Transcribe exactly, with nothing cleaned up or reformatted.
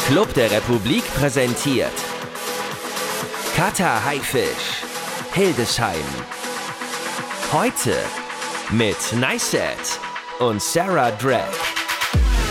Club der Republik präsentiert Cutter Haifisch, Hildesheim. Heute mit Niceset und Sarah Drake.